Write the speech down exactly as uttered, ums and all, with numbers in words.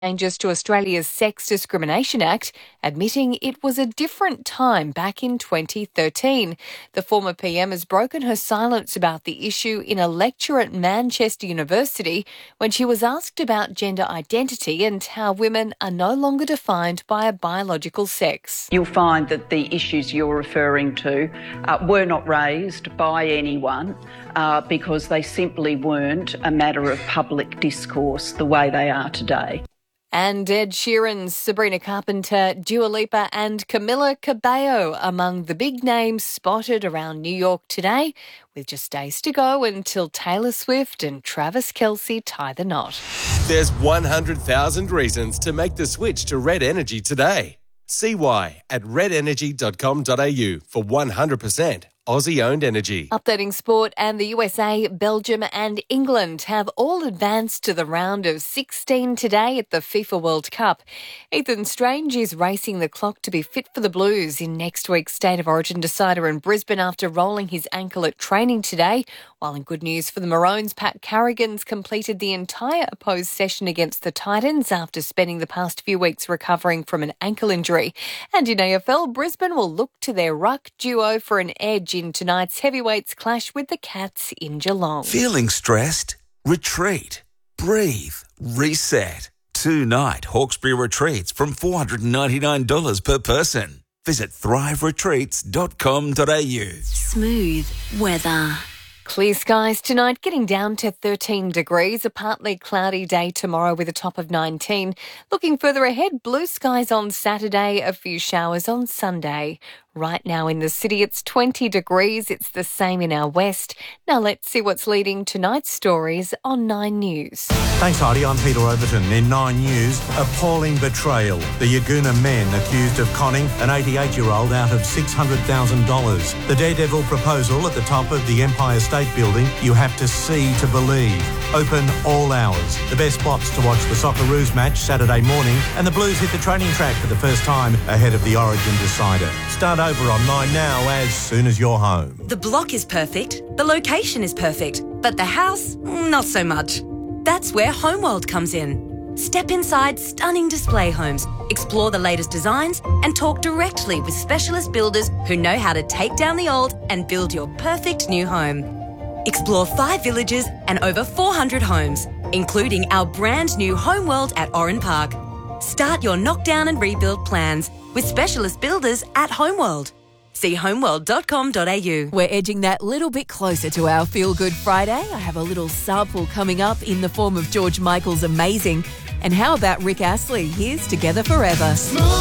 Changes to Australia's Sex Discrimination Act, admitting it was a different time back in twenty thirteen. The former P M has broken her silence about the issue in a lecture at Manchester University when she was asked about gender identity and how women are no longer defined by a biological sex. You'll find that the issues you're referring to uh, were not raised by anyone uh, because they simply weren't a matter of public discourse the way they are today. And Ed Sheeran, Sabrina Carpenter, Dua Lipa and Camila Cabello among the big names spotted around New York today, with just days to go until Taylor Swift and Travis Kelce tie the knot. There's one hundred thousand reasons to make the switch to Red Energy today. See why at red energy dot com dot a u for one hundred percent Aussie-owned energy. Updating sport, and the U S A, Belgium and England have all advanced to the round of sixteen today at the FIFA World Cup. Ethan Strange is racing the clock to be fit for the Blues in next week's State of Origin decider in Brisbane after rolling his ankle at training today. While in good news for the Maroons, Pat Carrigan's completed the entire opposed session against the Titans after spending the past few weeks recovering from an ankle injury. And in A F L, Brisbane will look to their ruck duo for an edge in tonight's heavyweights clash with the Cats in Geelong. Feeling stressed? Retreat. Breathe. Reset. Two-night Hawkesbury retreats from four hundred ninety-nine dollars per person. Visit thrive retreats dot com dot a u. Smooth weather. Clear skies tonight, getting down to thirteen degrees. A partly cloudy day tomorrow with a top of nineteen. Looking further ahead, blue skies on Saturday, a few showers on Sunday. Right now in the city, it's twenty degrees. It's the same in our west. Now let's see what's leading tonight's stories on Nine News. Thanks, Heidi. I'm Peter Overton. In Nine News, appalling betrayal. The Yaguna men accused of conning an eighty-eight-year-old out of six hundred thousand dollars. The daredevil proposal at the top of the Empire State Building. You have to see to believe. Open all hours. The best spots to watch the Socceroos match Saturday morning, and the Blues hit the training track for the first time ahead of the Origin decider. Start over on Nine now as soon as you're home. The block is perfect, the location is perfect, but the house, not so much. That's where Homeworld comes in. Step inside stunning display homes, explore the latest designs, and talk directly with specialist builders who know how to take down the old and build your perfect new home. Explore five villages and over four hundred homes, including our brand new Homeworld at Oran Park. Start your knockdown and rebuild plans with specialist builders at Homeworld. See homeworld dot com dot a u. We're edging that little bit closer to our Feel Good Friday. I have a little sample coming up in the form of George Michael's Amazing. And how about Rick Astley? Here's Together Forever.